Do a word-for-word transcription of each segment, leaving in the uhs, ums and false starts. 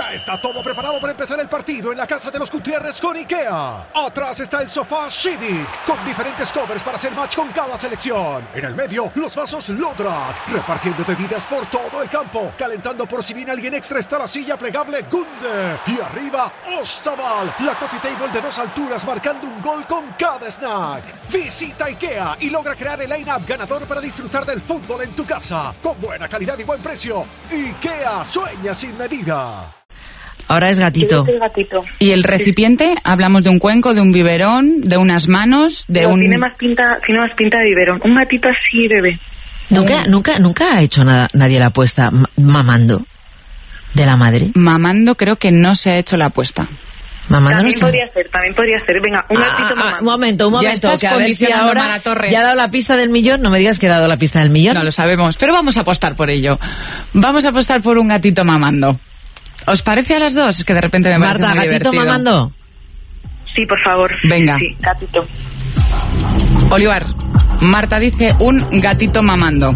Ya está todo preparado para empezar el partido en la casa de los Gutiérrez con IKEA. Atrás está el sofá Civic, con diferentes covers para hacer match con cada selección. En el medio, los vasos Lodrat, repartiendo bebidas por todo el campo. Calentando por si viene alguien extra está la silla plegable Gunde. Y arriba, Ostaval, la coffee table de dos alturas marcando un gol con cada snack. Visita IKEA y logra crear el line-up ganador para disfrutar del fútbol en tu casa. Con buena calidad y buen precio. IKEA, sueña sin medida. Ahora es gatito. Es gatito. ¿Y el recipiente? Hablamos de un cuenco, de un biberón, de unas manos, de no, un... Tiene más pinta, tiene más pinta de biberón. Un gatito así, bebé. Nunca, nunca, nunca ha hecho nada, nadie la apuesta mamando de la madre. Mamando creo que no se ha hecho la apuesta. Mamando también no podría ser, también podría ser. Venga, un gatito ah, mamando. Un momento, un momento. Ya estás que a ver si condicionando ahora Mara Torres. ya ha dado la pista del millón. No me digas que he dado la pista del millón. No lo sabemos, pero vamos a apostar por ello. Vamos a apostar por un gatito mamando. ¿Os parece a las dos? Es que de repente me parece Marta, muy gatito divertido. mamando. Sí, por favor. Venga. Sí, sí, gatito. Olivar, Marta dice un gatito mamando.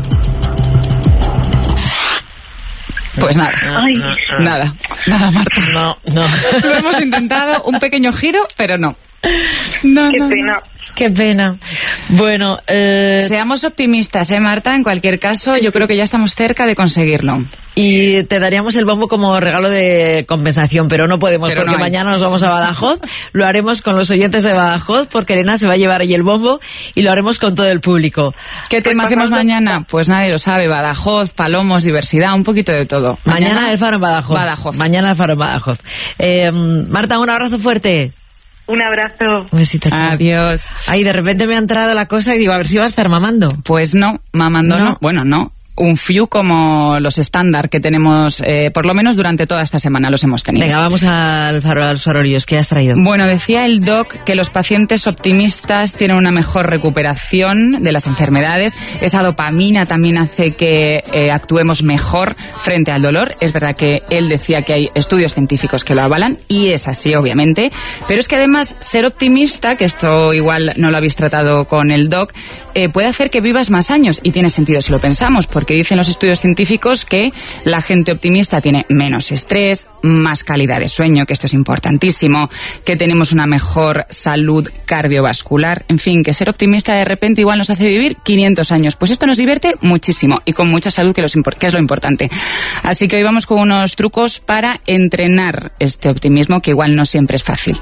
Pues nada, Ay. nada, nada, Marta. No, no. Lo hemos intentado, un pequeño giro, pero no. No, Qué no, pena. no. Qué pena. Bueno, eh... Seamos optimistas, ¿eh, Marta? En cualquier caso, yo creo que ya estamos cerca de conseguirlo. y te daríamos el bombo como regalo de compensación, pero no podemos Pero porque no hay. mañana nos vamos a Badajoz. Lo haremos con los oyentes de Badajoz porque Elena se va a llevar ahí el bombo y lo haremos con todo el público. ¿Qué tema hacemos mañana? Pues nadie lo sabe. Badajoz, Palomos, diversidad, un poquito de todo. Mañana, mañana el Faro en Badajoz. Badajoz. Mañana el Faro en Badajoz. Eh, Marta, un abrazo fuerte. Un abrazo. Un besito, chao. Adiós. Ay, de repente me ha entrado la cosa y digo, a ver si va a estar mamando. Pues no, mamando no. No. Bueno, no. Un fiu como los estándar que tenemos, eh, por lo menos durante toda esta semana los hemos tenido. Venga, vamos al faro, a los farolillos. ¿Qué has traído? Bueno, decía el doc que los pacientes optimistas tienen una mejor recuperación de las enfermedades. Esa dopamina también hace que eh, actuemos mejor frente al dolor. Es verdad que él decía que hay estudios científicos que lo avalan y es así, obviamente. Pero es que además ser optimista, que esto igual no lo habéis tratado con el doc, eh, puede hacer que vivas más años y tiene sentido si lo pensamos, porque dicen los estudios científicos que la gente optimista tiene menos estrés, más calidad de sueño, que esto es importantísimo, que tenemos una mejor salud cardiovascular, en fin, que ser optimista de repente igual nos hace vivir quinientos años. Pues esto nos divierte muchísimo y con mucha salud, que, los, que es lo importante. Así que hoy vamos con unos trucos para entrenar este optimismo, que igual no siempre es fácil.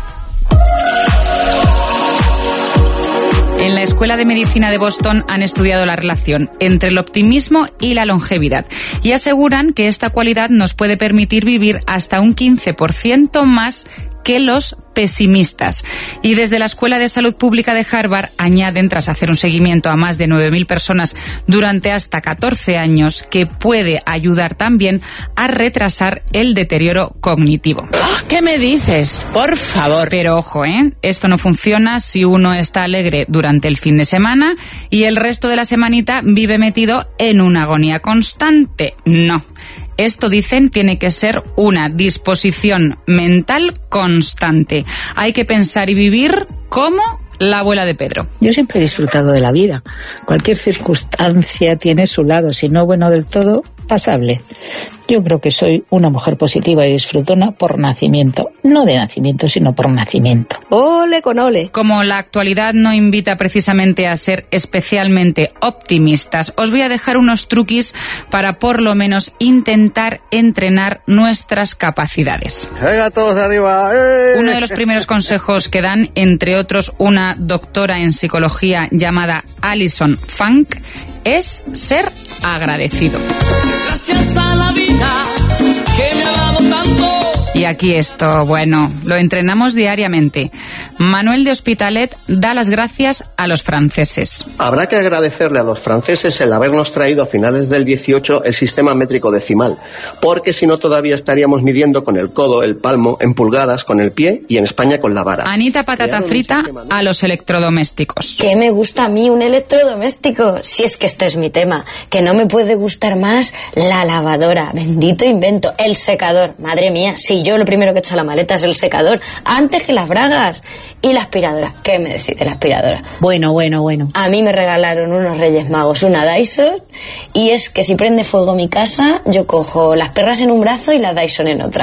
En la Escuela de Medicina de Boston han estudiado la relación entre el optimismo y la longevidad y aseguran que esta cualidad nos puede permitir vivir hasta un quince por ciento más que los pesimistas. Y desde la Escuela de Salud Pública de Harvard añaden, tras hacer un seguimiento a más de nueve mil personas durante hasta catorce años, que puede ayudar también a retrasar el deterioro cognitivo. ¿Qué me dices? Por favor. Pero ojo, ¿eh? Esto no funciona si uno está alegre durante el fin de semana y el resto de la semanita vive metido en una agonía constante. No. Esto, dicen, tiene que ser una disposición mental constante. Hay que pensar y vivir como la abuela de Pedro. Yo siempre he disfrutado de la vida. Cualquier circunstancia tiene su lado, si no bueno del todo, pasable. Yo creo que soy una mujer positiva y disfrutona por nacimiento. No de nacimiento, sino por nacimiento. Ole con ole. Como la actualidad no invita precisamente a ser especialmente optimistas, os voy a dejar unos truquis para por lo menos intentar entrenar nuestras capacidades. Venga, todos arriba. ¡Eh! Uno de los primeros consejos que dan, entre otros una doctora en psicología llamada Alison Funk, es ser agradecido. Gracias a la vida que me ha dado tanto. Y aquí esto, bueno, lo entrenamos diariamente. Manuel de Hospitalet da las gracias a los franceses. Habrá que agradecerle a los franceses el habernos traído a finales del dieciocho el sistema métrico decimal, porque si no todavía estaríamos midiendo con el codo, el palmo, en pulgadas, con el pie y en España con la vara. Anita Patata Frita a los electrodomésticos. ¿Qué me gusta a mí un electrodoméstico? Si es que este es mi tema, que no me puede gustar más la lavadora, bendito invento, el secador, madre mía, si yo lo primero que he hecho a la maleta es el secador, antes que las bragas. Y la aspiradora, ¿qué me decís de la aspiradora? Bueno, bueno, bueno. A mí me regalaron unos Reyes Magos una Dyson, y es que si prende fuego mi casa, yo cojo las perras en un brazo y la Dyson en otra.